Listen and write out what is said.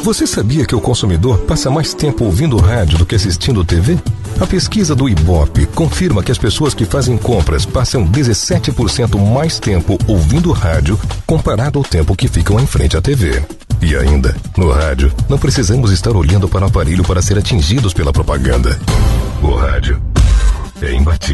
Você sabia que o consumidor passa mais tempo ouvindo rádio do que assistindo TV? A pesquisa do Ibope confirma que as pessoas que fazem compras passam 17% mais tempo ouvindo rádio comparado ao tempo que ficam em frente à TV. E ainda, no rádio, não precisamos estar olhando para o aparelho para ser atingidos pela propaganda. O rádio é imbatível.